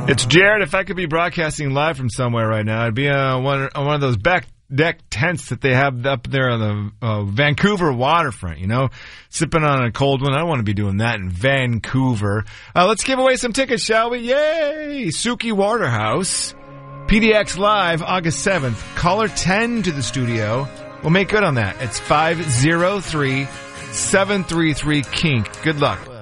It's Jared. If I could be broadcasting live from somewhere right now, I'd be on one of those back deck tents that they have up there on the Vancouver waterfront, you know, sipping on a cold one. I don't want to be doing that in Vancouver. Let's give away some tickets, shall we? Yay! Suki Waterhouse, PDX Live, August 7th. Caller 10 to the studio. We'll make good on that. It's 503-733-KINK. Good luck.